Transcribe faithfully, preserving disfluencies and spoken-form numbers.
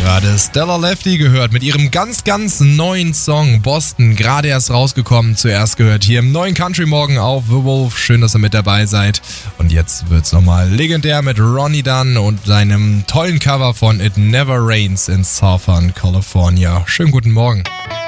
Gerade Stellar Lefty gehört mit ihrem ganz, ganz neuen Song Boston, gerade erst rausgekommen, zuerst gehört hier im neuen Country Morgen auf The Wolf. Schön, dass ihr mit dabei seid. Und jetzt wird's nochmal legendär mit Ronnie Dunn und seinem tollen Cover von It Never Rains in Southern California. Schönen guten Morgen.